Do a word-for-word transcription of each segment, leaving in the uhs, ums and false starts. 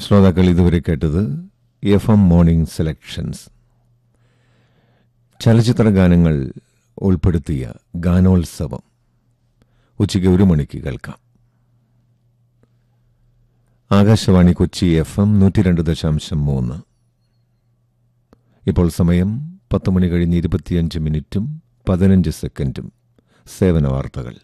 ശ്രോതാക്കൾ ഇതുവരെ കേട്ടത് എഫ് എം മോർണിംഗ് സെലക്ഷൻസ്. ചലച്ചിത്ര ഗാനങ്ങൾ ഉൾപ്പെടുത്തിയ ഗാനോത്സവം ഉച്ചയ്ക്ക് ഒരു മണിക്ക് കേൾക്കാം. ആകാശവാണി കൊച്ചി എഫ് എം നൂറ്റി രണ്ട് ദശാംശം മൂന്ന്. ഇപ്പോൾ സമയം പത്ത് മണി കഴിഞ്ഞ് ഇരുപത്തിയഞ്ച് മിനിറ്റും പതിനഞ്ച് സെക്കൻഡും. സേവന വാർത്തകൾ.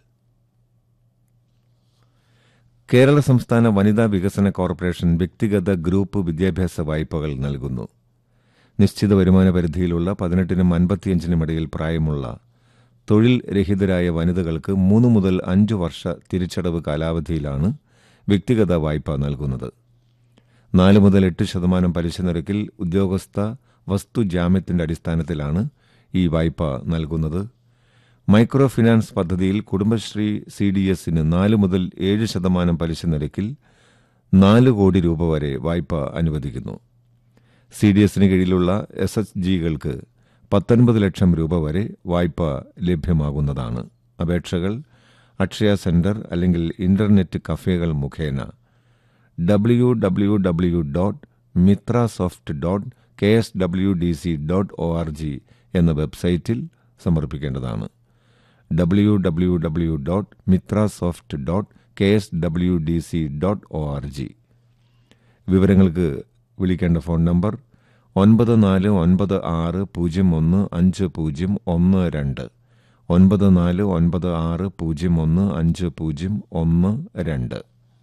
കേരള സംസ്ഥാന വനിതാ വികസന കോർപ്പറേഷൻ വ്യക്തിഗത ഗ്രൂപ്പ് വിദ്യാഭ്യാസ വായ്പകൾ നൽകുന്നു. നിശ്ചിത വരുമാന പരിധിയിലുള്ള പതിനെട്ടിനും അൻപത്തിയഞ്ചിനും ഇടയിൽ പ്രായമുള്ള തൊഴിൽ രഹിതരായ വനിതകൾക്ക് മൂന്ന് മുതൽ അഞ്ചു വർഷ തിരിച്ചടവ് കാലാവധിയിലാണ് വ്യക്തിഗത വായ്പ നൽകുന്നത്. നാല് മുതൽ എട്ട് ശതമാനം പലിശ നിരക്കിൽ ഉദ്യോഗസ്ഥ വസ്തു ജാമ്യത്തിന്റെ അടിസ്ഥാനത്തിലാണ് ഈ വായ്പ നൽകുന്നത്. മൈക്രോ ഫിനാൻസ് പദ്ധതിയിൽ കുടുംബശ്രീ സി ഡി എസിന് നാല് മുതൽ ഏഴ് ശതമാനം പലിശ നിരക്കിൽ നാല് കോടി രൂപ വരെ വായ്പ അനുവദിക്കുന്നു. സി ഡി എസിന് കീഴിലുള്ള എസ് എച്ച് ജികൾക്ക് പത്തൊൻപത് ലക്ഷം രൂപ വരെ വായ്പ ലഭ്യമാകുന്നതാണ്. അപേക്ഷകൾ അക്ഷയ സെന്റർ അല്ലെങ്കിൽ ഇന്റർനെറ്റ് കഫേകൾ മുഖേന W W W dot Mitra soft dot K S W D C dot O R G എന്ന വെബ്സൈറ്റിൽ സമർപ്പിക്കേണ്ടതാണ്. W W W dot Mitra soft dot K S W D C dot O R G. വിവരങ്ങൾക്ക് വിളിക്കേണ്ട phone number ഒൻപത് നാല് ഒൻപത് ആറ് പൂജ്യം ഒന്ന് അഞ്ച് പൂജ്യം ഒന്ന് രണ്ട്, ഒൻപത് നാല് ഒൻപത് ആറ് പൂജ്യം ഒന്ന് അഞ്ച് പൂജ്യം ഒന്ന് രണ്ട്.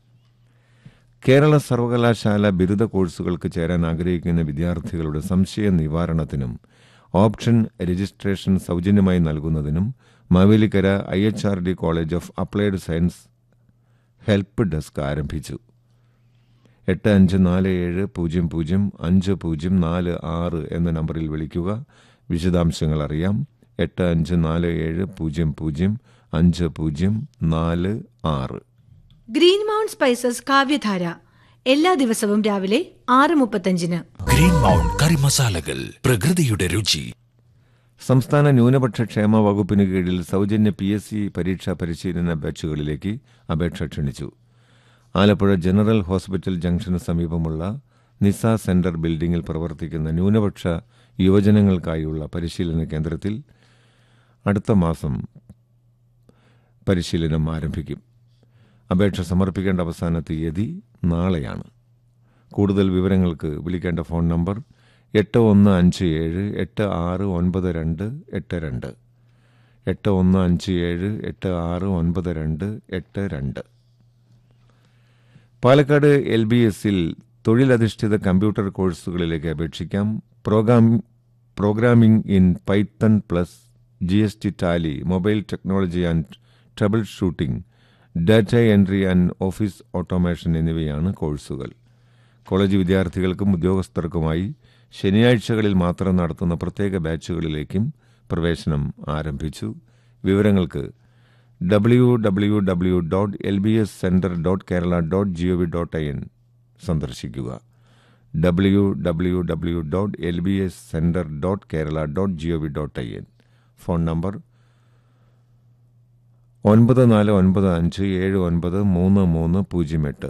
കേരള സർവകലാശാല ബിരുദ കോഴ്സുകൾക്ക് ചേരാൻ ആഗ്രഹിക്കുന്ന വിദ്യാർത്ഥികളുടെ സംശയ നിവാരണത്തിനും ഓപ്ഷൻ രജിസ്ട്രേഷൻ സൗജന്യമായി നൽകുന്നതിനും Mavelikkara I H R D college of applied science help desk ആരംഭിച്ചു. എട്ട് അഞ്ച് നാല് ഏഴ് പൂജ്യം പൂജ്യം അഞ്ച് പൂജ്യം നാല് ആറ് എന്ന നമ്പറിൽ വിളിക്കുക. വിശദാംശങ്ങൾ അറിയാം. എട്ട് അഞ്ച് നാല് ഏഴ് പൂജ്യം പൂജ്യം അഞ്ച് പൂജ്യം നാല് ആറ്. ഗ്രീൻ മൗണ്ട് സ്പൈസസ് കാവ്യധാര എല്ലാ ദിവസവും രാവിലെ ആറ് മുപ്പത്തഞ്ചിന്. ഗ്രീൻ മൗണ്ട് കറി മസാലകൾ, പ്രകൃതിയുടെ രുചി. സംസ്ഥാന ന്യൂനപക്ഷ ക്ഷേമ വകുപ്പിന് കീഴിൽ സൗജന്യ പി എസ് സി പരീക്ഷാ പരിശീലന ബാച്ചുകളിലേക്ക് അപേക്ഷ ക്ഷണിച്ചു. ആലപ്പുഴ ജനറൽ ഹോസ്പിറ്റൽ ജംഗ്ഷന് സമീപമുള്ള നിസ സെന്റർ ബിൽഡിംഗിൽ പ്രവർത്തിക്കുന്ന ന്യൂനപക്ഷ യുവജനങ്ങൾക്കായുള്ള പരിശീലന കേന്ദ്രത്തിൽ അടുത്ത മാസം പരിശീലനം ആരംഭിക്കും. അപേക്ഷ സമർപ്പിക്കേണ്ട അവസാന തീയതി നാളെയാണ്. കൂടുതൽ വിവരങ്ങൾക്ക് വിളിക്കേണ്ട ഫോൺ നമ്പർ എട്ട് ഒന്ന് അഞ്ച് ഏഴ് എട്ട് ആറ് ഒൻപത് രണ്ട് എട്ട് രണ്ട്, എട്ട് ഒന്ന് അഞ്ച് ഏഴ് എട്ട് ആറ് ഒൻപത് രണ്ട് എട്ട് രണ്ട്. പാലക്കാട് എൽ ബി എസിൽ തൊഴിലധിഷ്ഠിത കമ്പ്യൂട്ടർ കോഴ്സുകളിലേക്ക് അപേക്ഷിക്കാം. Programme programming in Python plus G S T Tally, mobile technology and trouble shooting, data entry and office automation എന്നിവയാണ് കോഴ്സുകൾ. കോളേജ് വിദ്യാർത്ഥികൾക്കും ഉദ്യോഗസ്ഥർക്കുമായി ശനിയാഴ്ചകളിൽ മാത്രം നടത്തുന്ന പ്രത്യേക ബാച്ചുകളിലേക്കും പ്രവേശനം ആരംഭിച്ചു. വിവരങ്ങൾക്ക് W W W dot L B S centre dot Kerala dot G O V dot I N സന്ദർശിക്കുക. W W W dot L B S centre dot Kerala dot G O V dot I N. Phone number ഒൻപത് നാല് ഒൻപത് അഞ്ച് ഏഴ് ഒൻപത് മൂന്ന് മൂന്ന് പൂജ്യം എട്ട്,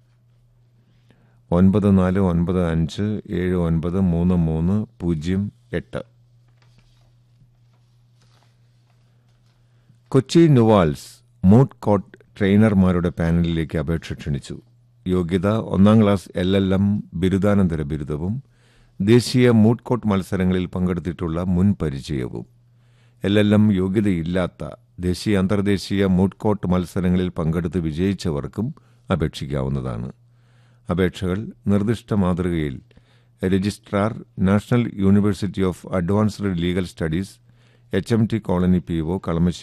ഒൻപത് നാല് ഒൻപത് അഞ്ച് ഏഴ് ഒൻപത് മൂന്ന് മൂന്ന് പൂജ്യം എട്ട്. കൊച്ചി നുവാൽസ് മൂട്ട് കോട്ട് ട്രെയിനർമാരുടെ പാനലിലേക്ക് അപേക്ഷ ക്ഷണിച്ചു. യോഗ്യത ഒന്നാം ക്ലാസ് എൽ എൽ എം ബിരുദാനന്തര ബിരുദവും ദേശീയ മൂട്ട് കോട്ട് മത്സരങ്ങളിൽ പങ്കെടുത്തിട്ടുള്ള മുൻ പരിചയവും. എൽ എൽ എം യോഗ്യതയില്ലാത്ത ദേശീയ അന്തർദേശീയ മൂട്ട് കോട്ട് മത്സരങ്ങളിൽ പങ്കെടുത്ത് വിജയിച്ചവർക്കും അപേക്ഷിക്കാവുന്നതാണ്. അപേക്ഷകൾ നിർദ്ദിഷ്ട മാതൃകയിൽ registrar, national university of advanced legal studies, H M T colony P O, Kalamassery